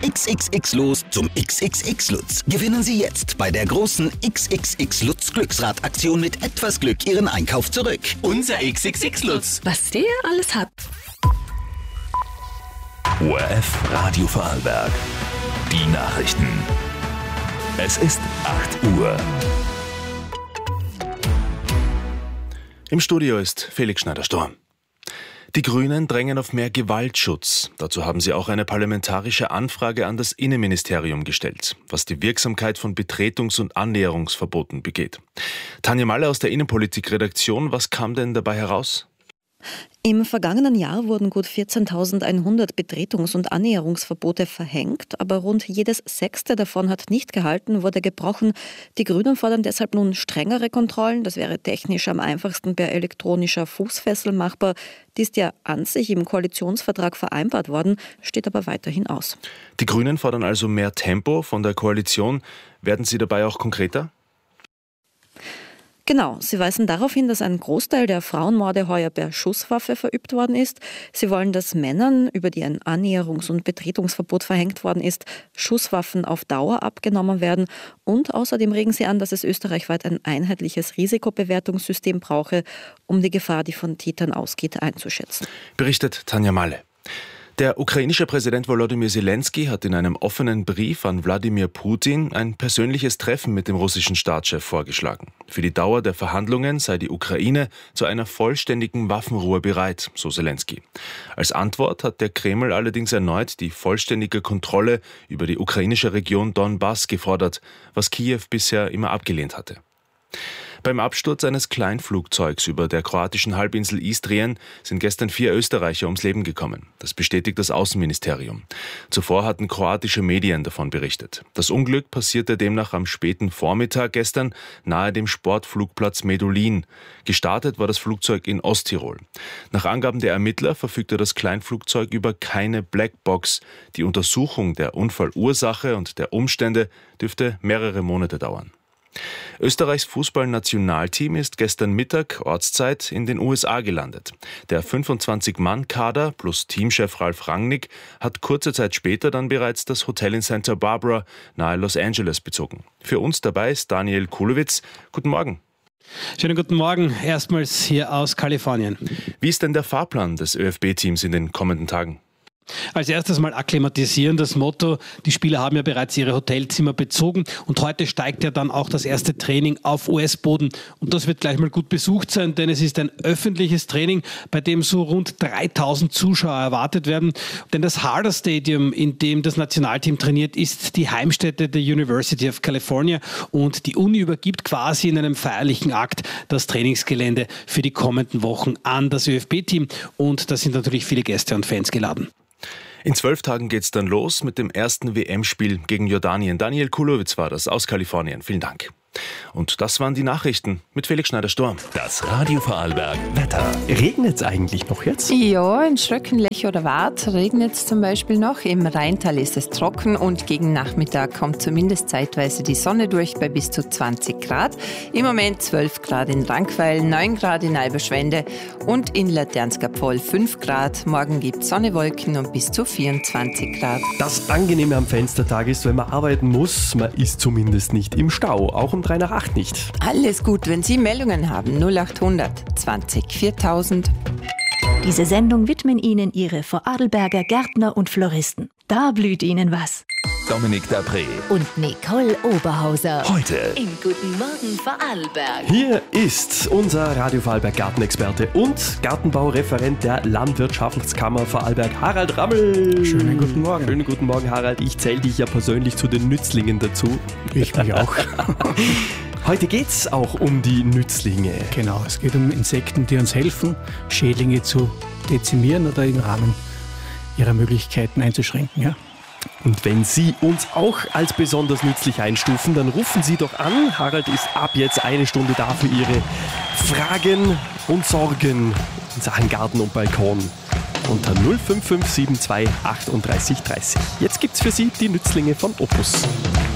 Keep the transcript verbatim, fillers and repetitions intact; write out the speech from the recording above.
X X X los zum X X X Lutz. Gewinnen Sie jetzt bei der großen X X X Lutz Glücksrad-Aktion mit etwas Glück Ihren Einkauf zurück. Unser X X X Lutz. Was der alles hat. O R F Radio Vorarlberg. Die Nachrichten. Es ist acht Uhr. Im Studio ist Felix Schneider-Storm. Die Grünen drängen auf mehr Gewaltschutz. Dazu haben sie auch eine parlamentarische Anfrage an das Innenministerium gestellt, was die Wirksamkeit von Betretungs- und Annäherungsverboten begeht. Tanja Malle aus der Innenpolitik-Redaktion, was kam denn dabei heraus? Im vergangenen Jahr wurden gut vierzehntausendeinhundert Betretungs- und Annäherungsverbote verhängt, aber rund jedes sechste davon hat nicht gehalten, wurde gebrochen. Die Grünen fordern deshalb nun strengere Kontrollen. Das wäre technisch am einfachsten per elektronischer Fußfessel machbar. Die ist ja an sich im Koalitionsvertrag vereinbart worden, steht aber weiterhin aus. Die Grünen fordern also mehr Tempo von der Koalition. Werden sie dabei auch konkreter? Genau, sie weisen darauf hin, dass ein Großteil der Frauenmorde heuer per Schusswaffe verübt worden ist. Sie wollen, dass Männern, über die ein Annäherungs- und Betretungsverbot verhängt worden ist, Schusswaffen auf Dauer abgenommen werden. Und außerdem regen sie an, dass es österreichweit ein einheitliches Risikobewertungssystem brauche, um die Gefahr, die von Tätern ausgeht, einzuschätzen. Berichtet Tanja Malle. Der ukrainische Präsident Volodymyr Zelensky hat in einem offenen Brief an Wladimir Putin ein persönliches Treffen mit dem russischen Staatschef vorgeschlagen. Für die Dauer der Verhandlungen sei die Ukraine zu einer vollständigen Waffenruhe bereit, so Zelensky. Als Antwort hat der Kreml allerdings erneut die vollständige Kontrolle über die ukrainische Region Donbass gefordert, was Kiew bisher immer abgelehnt hatte. Beim Absturz eines Kleinflugzeugs über der kroatischen Halbinsel Istrien sind gestern vier Österreicher ums Leben gekommen. Das bestätigt das Außenministerium. Zuvor hatten kroatische Medien davon berichtet. Das Unglück passierte demnach am späten Vormittag gestern nahe dem Sportflugplatz Medulin. Gestartet war das Flugzeug in Osttirol. Nach Angaben der Ermittler verfügte das Kleinflugzeug über keine Blackbox. Die Untersuchung der Unfallursache und der Umstände dürfte mehrere Monate dauern. Österreichs Fußballnationalteam ist gestern Mittag Ortszeit in den U S A gelandet. Der fünfundzwanzig-Mann-Kader plus Teamchef Ralf Rangnick hat kurze Zeit später dann bereits das Hotel in Santa Barbara nahe Los Angeles bezogen. Für uns dabei ist Daniel Kulowitz. Guten Morgen. Schönen guten Morgen, erstmals hier aus Kalifornien. Wie ist denn der Fahrplan des ÖFB-Teams in den kommenden Tagen? Als erstes mal akklimatisieren, das Motto. Die Spieler haben ja bereits ihre Hotelzimmer bezogen und heute steigt ja dann auch das erste Training auf U S-Boden. Und das wird gleich mal gut besucht sein, denn es ist ein öffentliches Training, bei dem so rund dreitausend Zuschauer erwartet werden. Denn das Harder Stadium, in dem das Nationalteam trainiert, ist die Heimstätte der University of California und die Uni übergibt quasi in einem feierlichen Akt das Trainingsgelände für die kommenden Wochen an das ÖFB-Team und da sind natürlich viele Gäste und Fans geladen. In zwölf Tagen geht's dann los mit dem ersten W M-Spiel gegen Jordanien. Daniel Kulowitz war das aus Kalifornien. Vielen Dank. Und das waren die Nachrichten mit Felix Schneider-Storm. Das Radio Vorarlberg Wetter. Regnet es eigentlich noch jetzt? Ja, in Schröcken, Lech oder Waadt regnet es zum Beispiel noch. Im Rheintal ist es trocken und gegen Nachmittag kommt zumindest zeitweise die Sonne durch bei bis zu zwanzig Grad. Im Moment zwölf Grad in Rankweil, neun Grad in Eiberschwende und in Laternskapvoll fünf Grad. Morgen gibt es Sonne, Wolken und bis zu vierundzwanzig Grad. Das Angenehme am Fenstertag ist, wenn man arbeiten muss, man ist zumindest nicht im Stau. Auch um drei nach acht nicht. Alles gut, wenn Sie Meldungen haben. null achthundert zwanzig viertausend. Diese Sendung widmen Ihnen Ihre Vorarlberger Gärtner und Floristen. Da blüht Ihnen was. Dominik Dapré Und Nicole Oberhauser. heute Im Guten Morgen Vorarlberg. Hier ist unser Radio Vorarlberg Gartenexperte und Gartenbaureferent der Landwirtschaftskammer Vorarlberg, Harald Rammel. Schönen guten Morgen. Schönen guten Morgen, Harald. Ich zähle dich ja persönlich zu den Nützlingen dazu. Ich mich auch. Heute geht es auch um die Nützlinge. Genau, es geht um Insekten, die uns helfen, Schädlinge zu dezimieren oder im Rahmen ihrer Möglichkeiten einzuschränken. Ja. Und wenn Sie uns auch als besonders nützlich einstufen, dann rufen Sie doch an. Harald ist ab jetzt eine Stunde da für Ihre Fragen und Sorgen in Sachen Garten und Balkon. Unter null fünf fünf sieben zwei achtunddreißig dreißig. Jetzt gibt's für Sie die Nützlinge von Opus.